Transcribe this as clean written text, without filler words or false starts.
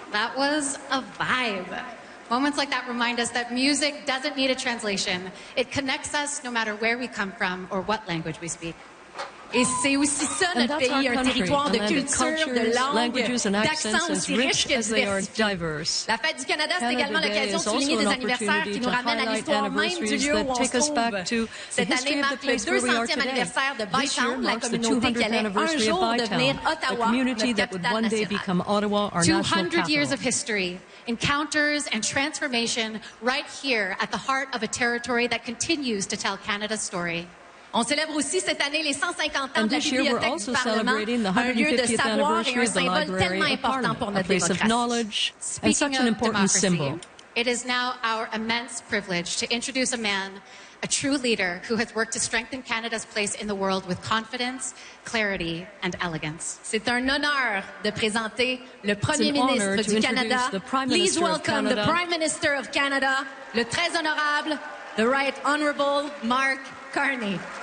That was a vibe. Moments like that remind us that music doesn't need a translation. It connects us no matter where we come from or what language we speak. Et c'est aussi ça notre pays, un territoire de culture, de langue, d'accents aussi riches que diversifiés. La Fête du Canada, c'est également l'occasion de souligner des anniversaires qui nous ramènent à l'histoire même du lieu où on se trouve. Cette année marque le 200e anniversaire de Bytown, la communauté qui allait un jour devenir Ottawa, notre capitale nationale. 200 years of history, encounters and transformation right here at the heart of a territory that continues to tell Canada's story. On célèbre aussi cette année les 150 ans de la Bibliothèque du Parlement, un lieu de savoir et un symbole tellement important pour notre démocratie. Speaking of democracy, it is now our immense privilege to introduce a man, a true leader who has worked to strengthen Canada's place in the world with confidence, clarity, and elegance. C'est un honneur de présenter le Premier ministre du Canada. Please welcome the Prime Minister of Canada, le très honorable, the Right Honorable Mark Carney.